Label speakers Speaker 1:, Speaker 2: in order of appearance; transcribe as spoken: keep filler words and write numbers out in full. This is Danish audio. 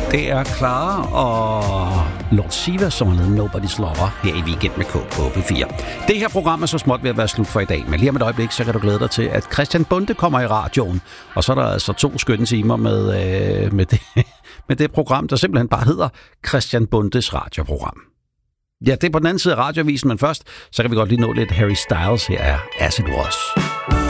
Speaker 1: Det er Clara og Lord Siva, som har lavet Nobody's Lover her i Weekend med K på P fire. Det her program er så småt ved at være slut for i dag, men lige om et øjeblik, så kan du glæde dig til, at Christian Bonde kommer i radioen. Og så er der altså to skønne timer med, øh, med, det, med det program, der simpelthen bare hedder Christian Bondes radioprogram. Ja, det er på den anden side af radiovisen, men først, så kan vi godt lige nå lidt Harry Styles. Her er As It Was.